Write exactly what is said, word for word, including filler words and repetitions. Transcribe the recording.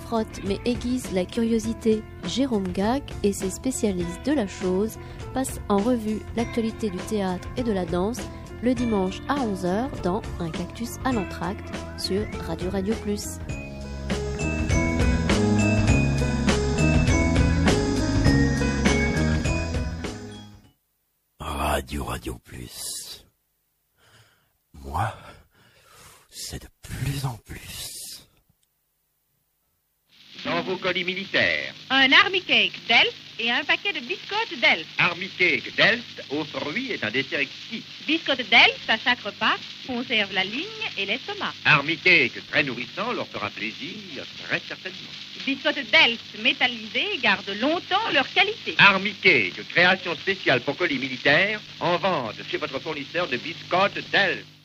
frotte mais aiguise la curiosité, Jérôme Gac et ses spécialistes de la chose passent en revue l'actualité du théâtre et de la danse le dimanche à onze heures dans Un cactus à l'entracte sur Radio Radio Plus. Radio Radio Plus. Moi, c'est de plus en plus. Dans vos colis militaires, un Army Cake Delft et un paquet de biscottes Delft. Army Cake Delft aux fruits est un dessert exquis. Biscottes Delft à chaque repas conserve la ligne et l'estomac. Army Cake très nourrissant leur fera plaisir, très certainement. Biscottes Delft métallisées gardent longtemps leur qualité. Army Cake, création spéciale pour colis militaires, en vente chez votre fournisseur de biscottes Delft.